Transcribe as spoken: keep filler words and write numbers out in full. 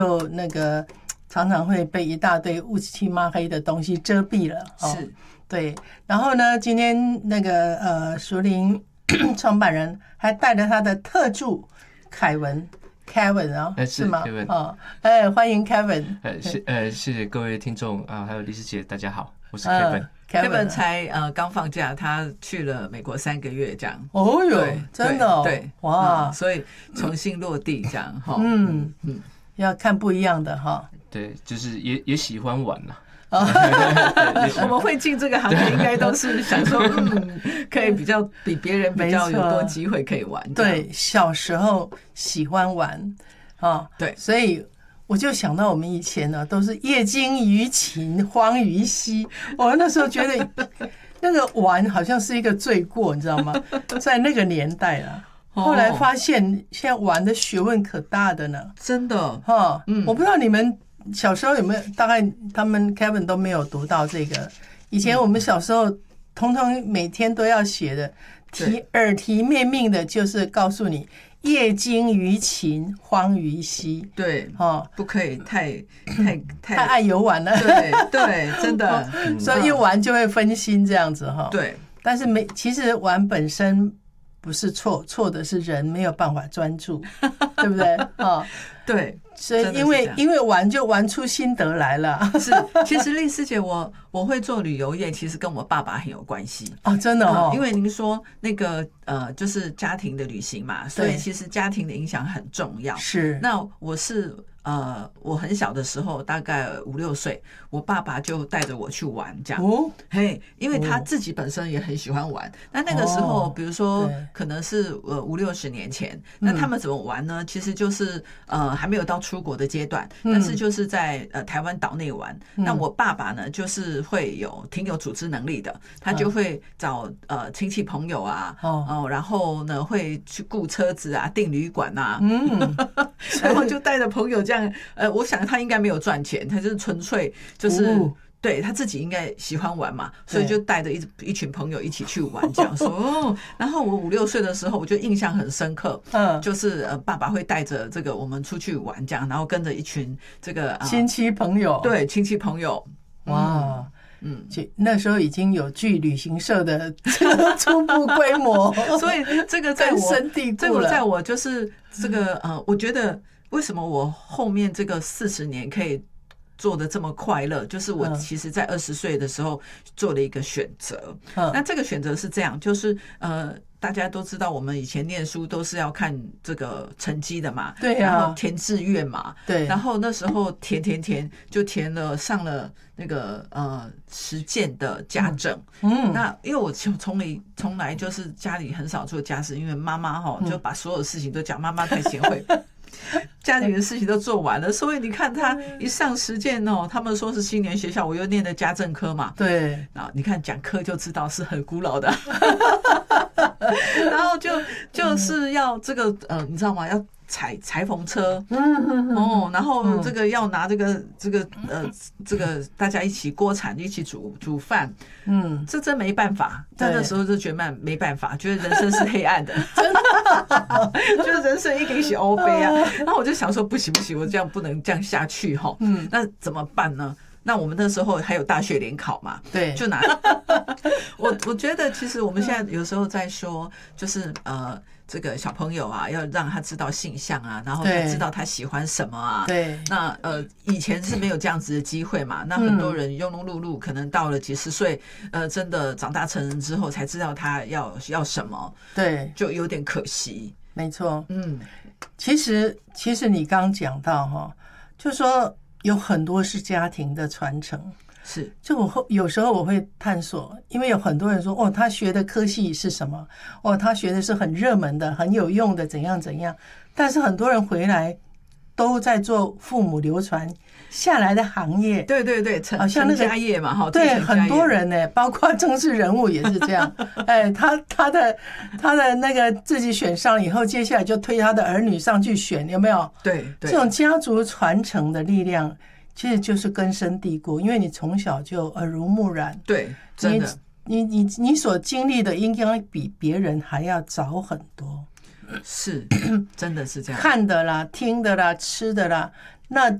就那个常常会被一大堆乌漆抹黑的东西遮蔽了。哦、 是， 对。然后呢，今天那个呃，熟龄创办人还带着他的特助凯文。Kevin 啊、哦， 是吗？ Kevin 哦，哎，欢迎 Kevin。 呃，谢呃，谢谢各位听众啊，还有李师姐，大家好，我是 Kevin。 Kevin, Kevin 才呃刚放假，他去了美国三个月这样。 哦哟，真的哦， 对， 哇、 嗯，所以重新落地这样哈。 嗯嗯，要看不一样的哈。 对，就是也也喜欢玩啦。 我们会进这个行业，应该都是想说，嗯，可以比较比别人比较有多机会可以玩。 对，小时候喜欢玩啊， 对， 所以我就想到我们以前呢，都是夜惊鱼禽，荒鱼溪。我那时候觉得那个玩好像是一个罪过，你知道吗？在那个年代啊。后来发现，现在玩的学问可大的呢， 真的哈。嗯，我不知道你们小时候有没有，大概他们 Kevin 都没有读到这个。以前我们小时候，通通每天都要写的题，耳提面命的，就是告诉你夜惊鱼禽，荒鱼溪。 对，哦，不可以太太太太爱游玩了。 对对，真的， 所以一玩就会分心这样子哈。 对， 但是没，其实玩本身不是错，错的是人没有办法专注，对不对？哦， 对。 所以因为因为玩就玩出心得来了。 是，其实丽师姐我我会做旅游业，其实跟我爸爸很有关系哦，真的哦。 嗯、因为您说那个呃，就是家庭的旅行嘛，所以其实家庭的影响很重要。 是， 那我是呃，我很小的时候，大概五六岁，我爸爸就带着我去玩，这样。哦，嘿，因为他自己本身也很喜欢玩。那那个时候，比如说可能是呃五六十年前，那他们怎么玩呢？其实就是呃还没有到出国的阶段，但是就是在呃台湾岛内玩。那我爸爸呢，就是会有挺有组织能力的，他就会找呃亲戚朋友啊，哦，然后呢会去雇车子啊，订旅馆啊，嗯，然后就带着朋友。这样，呃，我想他应该没有赚钱，他就是纯粹就是、哦、对他自己应该喜欢玩嘛，所以就带着一一群朋友一起去玩，这样说。哦，然后我五六岁的时候，我就印象很深刻，嗯，就是呃，爸爸会带着这个我们出去玩，这样，然后跟着一群这个、呃、 亲戚朋友， 对亲戚朋友， 哇。嗯，那时候已经有具旅行社的初步规模， 所以这个在我根深蒂固了。 这个在我就是这个呃，我觉得。为什么我后面这个四十年可以做得这么快乐？就是我其实在二十岁的时候做了一个选择。嗯、那这个选择是这样，就是呃，大家都知道我们以前念书都是要看这个成绩的嘛， 对呀、啊， 然后填志愿嘛， 对， 然后那时候填填填就填了上了那个呃实践的家政。嗯，那因为我从来从来就是家里很少做家事，因为妈妈哈就把所有事情都讲，妈妈太贤惠。家里的事情都做完了，所以你看他一上实践哦，他们说是青年学校，我又念的家政科嘛， 对， 啊，你看讲科就知道是很古老的，然后就就是要这个呃，你知道吗？要裁裁缝车，哦，然后这个要拿这个这个呃这个大家一起锅铲一起煮煮饭，嗯，这真没办法，在那时候就觉得没办法，觉得人生是黑暗的，真的，觉得人生一定是欧杯啊。然后我就想说，不行不行，我这样不能这样下去哈，嗯，那怎么办呢？那我们那时候还有大学联考嘛， 对， 就拿我我觉得其实我们现在有时候在说，就是呃。这个小朋友啊，要让他知道性向啊，然后他知道他喜欢什么啊。 对， 那呃，以前是没有这样子的机会嘛。那很多人庸庸碌碌，可能到了几十岁，呃，真的长大成人之后，才知道他要要什么。 对， 就有点可惜。 没错，嗯，其实其实你刚讲到哈，就说有很多是家庭的传承。 是， 就我有时候我会探索，因为有很多人说，哦，他学的科系是什么？哦，他学的是很热门的、很有用的，怎样怎样。但是很多人回来都在做父母流传下来的行业。 对对对，成像那个家业嘛，哈， 对，很多人呢，包括政治人物也是这样。哎，他他的他的那个自己选上以后，接下来就推他的儿女上去选，有没有？ 对，对， 这种家族传承的力量。其实就是根深蒂固，因为你从小就耳濡目染， 对，真的， 你你你你所经历的应该比别人还要早很多， 是，真的是这样， 看的啦、听的啦、吃的啦， 那